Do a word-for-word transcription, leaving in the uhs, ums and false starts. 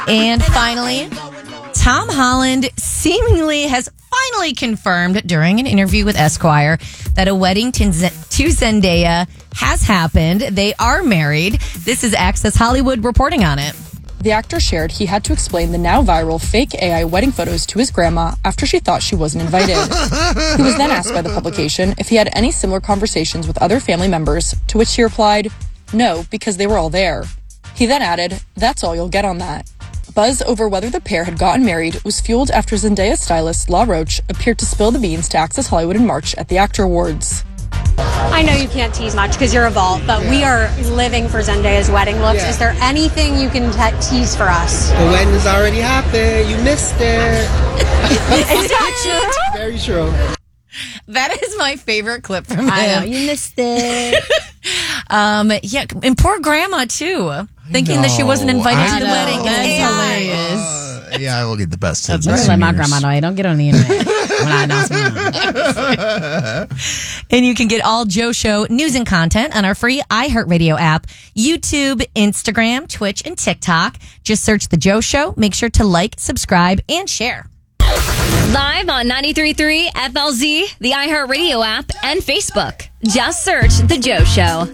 And finally, Tom Holland seemingly has finally confirmed during an interview with Esquire that a wedding to Zendaya has happened. They are married. This is Access Hollywood reporting on it. The actor shared he had to explain the now viral fake A I wedding photos to his grandma after she thought she wasn't invited. He was then asked by the publication if he had any similar conversations with other family members, to which he replied, "No, because they were all there." He then added, "That's all you'll get on that." Buzz over whether the pair had gotten married was fueled after Zendaya stylist La Roche appeared to spill the beans to Access Hollywood in March at the Actor Awards. I know you can't tease much because you're a vault, but we are living for Zendaya's wedding looks. Yeah. Is there anything you can te- tease for us? The wedding has already happened. You missed it. Is that true? Very true. That is my favorite clip from him. I know, you missed it. um, yeah, and poor grandma, too. Thinking that she wasn't invited I to the know. wedding. That's It's A I. hilarious. Uh, yeah, I will get the best. That's tips. let my grandma know. I don't get on the internet when I announce my mom. And you can get all Joe Show news and content on our free iHeartRadio app, YouTube, Instagram, Twitch, and TikTok. Just search The Joe Show. Make sure to like, subscribe, and share. Live on ninety-three point three F L Z, the iHeartRadio app, and Facebook. Just search The Joe Show.